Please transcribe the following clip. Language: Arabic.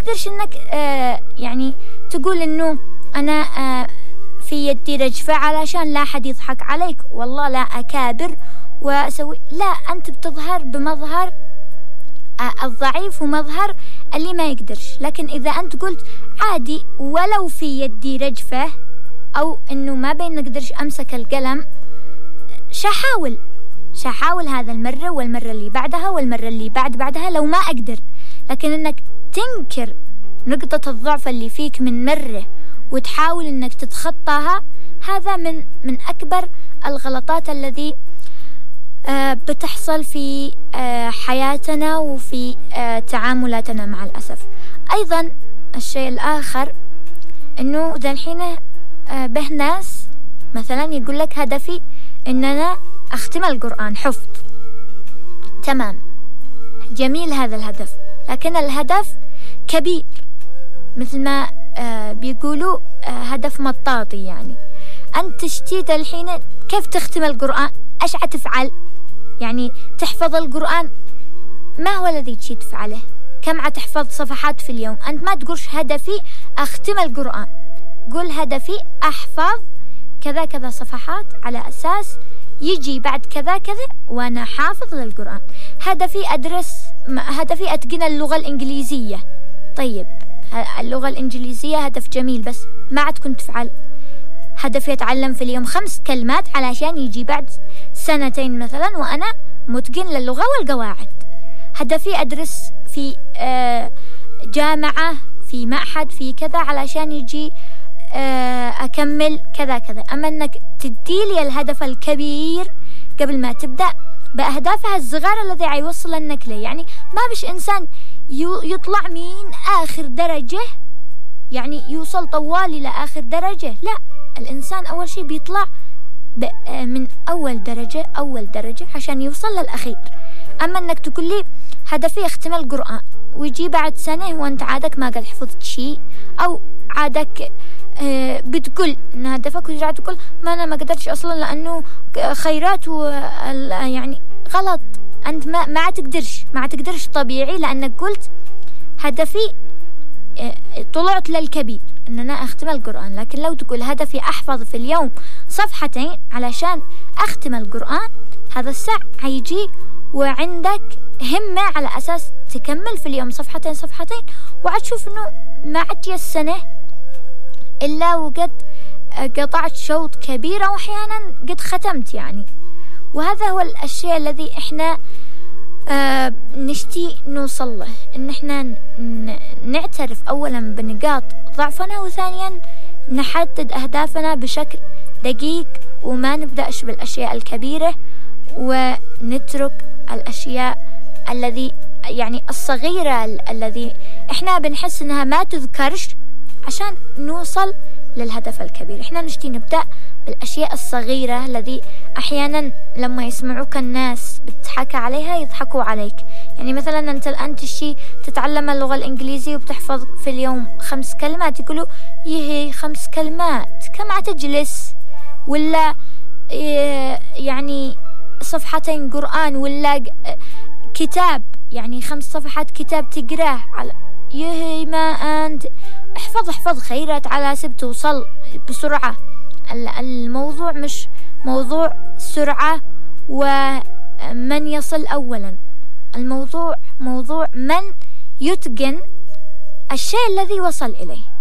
تقدرش انك يعني تقول انه انا في يدي رجفة علشان لا حد يضحك عليك، والله لا أكابر وأسوي، لا، أنت بتظهر بمظهر الضعيف ومظهر اللي ما يقدرش. لكن إذا أنت قلت عادي ولو في يدي رجفة أو إنه ما بين نقدرش أمسك القلم، شحاول هذا المرة والمرة اللي بعدها والمرة اللي بعدها لو ما أقدر. لكن إنك تنكر نقطة الضعف اللي فيك من مرة وتحاول إنك تتخطاها، هذا من أكبر الغلطات الذي بتحصل في حياتنا وفي تعاملاتنا مع الأسف. أيضا الشيء الآخر إنه ذا الحين به ناس مثلا يقول لك هدفي إن أنا أختم القرآن حفظ. تمام، جميل هذا الهدف، لكن الهدف كبير، مثل ما بيقولوا هدف مطاطي. يعني أنت تشتيت الحين كيف تختم القرآن، إيش عتفعل؟ يعني تحفظ القرآن، ما هو الذي تشي تفعله؟ كم عتحفظ صفحات في اليوم؟ أنت ما تقولش هدفي أختم القرآن، قل هدفي أحفظ كذا كذا صفحات على أساس يجي بعد كذا كذا وأنا حافظ للقرآن. هدفي هدفي أتقن اللغة الإنجليزية. طيب، اللغة الإنجليزية هدف جميل، بس ما عاد كنت تفعل. هدفي أتعلم في اليوم 5 كلمات علشان يجي بعد 2 مثلا وأنا متقن للغة والقواعد. هدفي أدرس في جامعة، في معهد، في كذا علشان يجي أكمل كذا كذا. أما أنك تديلي الهدف الكبير قبل ما تبدأ بأهدافها الصغار الذي عيوصل لك ليه. يعني ما بش إنسان يطلع من آخر درجة، يعني يوصل طوالي لآخر درجة، لا، الإنسان أول شيء بيطلع من أول درجة عشان يوصل للأخير. أما أنك تقول لي هدفي أختم القرآن ويجي بعد سنة وأنت عادك ما قد حفظت شيء، أو عادك بتقول إن هدفك وترجع تقول ما أنا ما قدرتش أصلا لأنه خيرات يعني غلط. أنت ما تقدرش طبيعي، لأنك قلت هدفي طلعت للكبير إن أنا أختم القرآن. لكن لو تقول هدفي أحفظ في اليوم 2 صفحات علشان أختم القرآن، هذا الساعة هيجي وعندك همة على أساس تكمل في اليوم 2 صفحات وعتشوف إنه ما عدي السنة إلا وقد قطعت شوط كبيرة وأحيانا قد ختمت يعني. وهذا هو الشيء الذي إحنا نشتي نوصل له، إن إحنا نعترف أولا بنقاط ضعفنا، وثانيا نحدد أهدافنا بشكل دقيق وما نبدأش بالأشياء الكبيرة ونترك الأشياء الذي يعني الصغيرة الذي إحنا بنحس إنها ما تذكرش عشان نوصل للهدف الكبير. إحنا نشتي نبدأ بالأشياء الصغيرة الذي أحيانا لما يسمعوك الناس بتضحك عليها يضحكوا عليك. يعني مثلا أنت الآن تشي تتعلم اللغة الإنجليزية وبتحفظ في اليوم 5 كلمات، يقولوا يهي 5 كلمات كم عتجلس؟ ولا يعني 2 قرآن، ولا كتاب يعني 5 صفحات كتاب تقراه على يهي ما أنت احفظ خيرات على سب توصل بسرعة. الموضوع مش موضوع سرعة ومن يصل أولا، الموضوع موضوع من يتقن الشيء الذي وصل إليه.